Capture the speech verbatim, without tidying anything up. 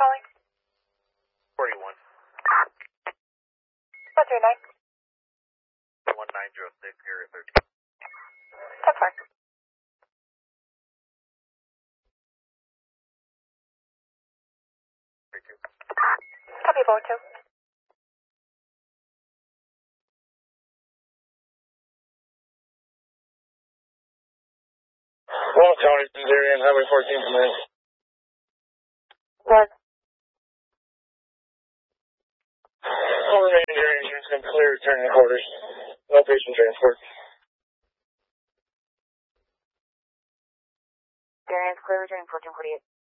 calling? forty-one. What's your name? one nine zero six, area thirteen. That's fine. thirty-two. Copy, Boeing two. Long County, area and Highway fourteen command. What? All remaining areas units can clear returning to quarters. No patient transport. Variance clear, returning fourteen forty-eight.